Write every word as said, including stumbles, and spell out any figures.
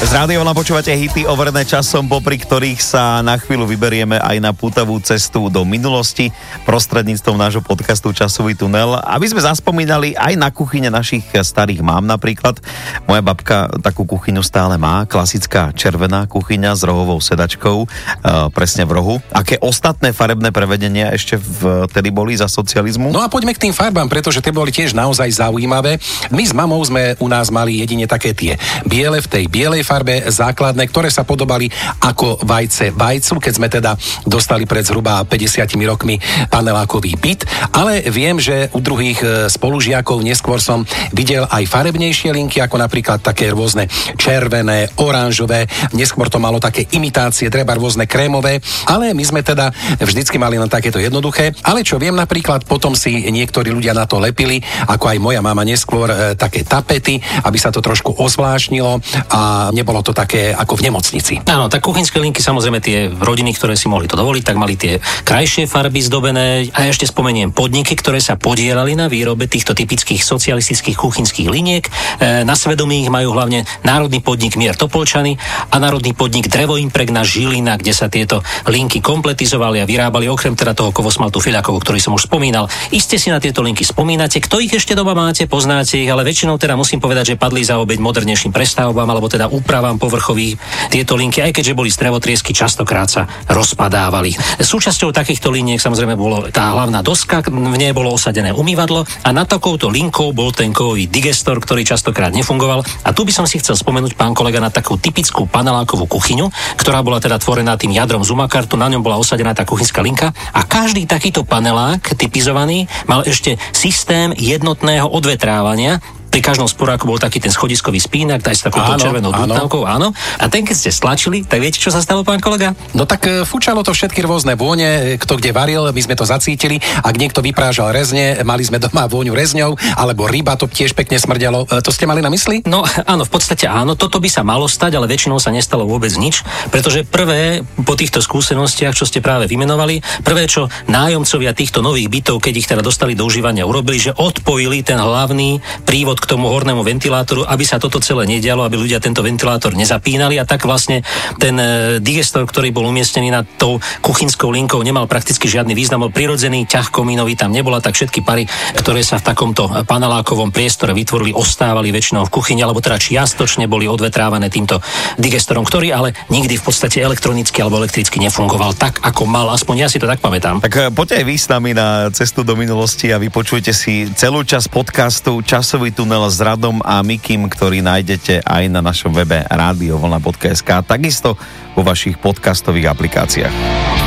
Z Rádia Vlna počúvate hity overené časom, popri ktorých sa na chvíľu vyberieme aj na pútavú cestu do minulosti prostredníctvom nášho podcastu Časový tunel, aby sme zaspomínali aj na kuchyne našich starých mám napríklad. Moja babka takú kuchyňu stále má, klasická červená kuchyňa s rohovou sedačkou, e, presne v rohu. Aké ostatné farebné prevedenia ešte vtedy boli za socializmu? No a poďme k tým farbám, pretože tie boli tiež naozaj zaujímavé. My s mamou sme u nás mali jedine také tie biele v tej bielej farbe základné, ktoré sa podobali ako vajce vajcu, keď sme teda dostali pred zhruba päťdesiatimi rokmi panelákový byt, ale viem, že u druhých spolužiakov neskôr som videl aj farebnejšie linky, ako napríklad také rôzne červené, oranžové, neskôr to malo také imitácie, treba rôzne krémové, ale my sme teda vždycky mali len takéto jednoduché, ale čo viem napríklad, potom si niektorí ľudia na to lepili, ako aj moja mama neskôr, e, také tapety, aby sa to trošku ozvláštnilo a nebolo to také ako v nemocnici. Áno, tak kuchynské linky, samozrejme tie rodiny, ktoré si mohli to dovoliť, tak mali tie krajšie farby zdobené. A ešte spomeniem podniky, ktoré sa podielali na výrobe týchto typických socialistických kuchynských liniek. E, na svedomí ich majú hlavne národný podnik Mier Topolčany a národný podnik Drevoimpregna Žilina, kde sa tieto linky kompletizovali a vyrábali, okrem teda toho kovosmaltu Fiľakov, ktorý som už spomínal. Iste si na tieto linky spomínate, kto ich ešte doma máte, poznáte ich, ale väčšinou teda musím povedať, že padli za obeť modernejším prestavbám alebo teda úpravám povrchových. Tieto linky, aj keďže boli strevotriesky, častokrát sa rozpadávali. Súčasťou takýchto liniek samozrejme bolo tá hlavná doska, v nej bolo osadené umývadlo a nad takouto linkou bol ten kovový digestor, ktorý častokrát nefungoval. A tu by som si chcel spomenúť, pán kolega, na takú typickú panelákovú kuchyňu, ktorá bola teda tvorená tým jadrom z umakartu, na ňom bola osadená tá kuchynská linka a každý takýto panelák typizovaný mal ešte systém jednotného odvetrávania. Pri každom sporáku bol taký ten schodiskový spínak, aj s takouto červenou dutnávkou, áno. A ten, keď ste stlačili, tak viete, čo sa stalo, pán kolega? No tak e, fúčalo to všetky rôzne vône, kto kde varil, my sme to zacítili. Ak niekto vyprážal rezne, mali sme doma vôňu rezňou, alebo ryba, to tiež pekne smrdelo. E, to ste mali na mysli? No áno, v podstate áno, toto by sa malo stať, ale väčšinou sa nestalo vôbec nič, pretože prvé po týchto skúsenostiach, čo ste práve vymenovali, prvé, čo nájomcovia týchto nových bytov, keď ich teda dostali do užívania, urobili, že odpojili ten hlavný prívod k tomu hornému ventilátoru, aby sa toto celé nedialo, aby ľudia tento ventilátor nezapínali a tak vlastne ten digestor, ktorý bol umiestnený nad tou kuchynskou linkou, nemal prakticky žiadny význam, bol prirodzený, ťah komínový tam nebola, tak všetky pary, ktoré sa v takomto panelákovom priestore vytvorili, ostávali väčšinou v kuchyni, alebo teda čiastočne boli odvetrávané týmto digestorom, ktorý ale nikdy v podstate elektronicky alebo elektricky nefungoval tak, ako mal, aspoň ja si to tak pamätám. Tak poďte aj vy s nami na cestu do minulosti a vypočujte si celú časť podcastu Časový tunel s Radom a Mikim, ktorý nájdete aj na našom webe rádio vlna bodka es ká, takisto vo vašich podcastových aplikáciách.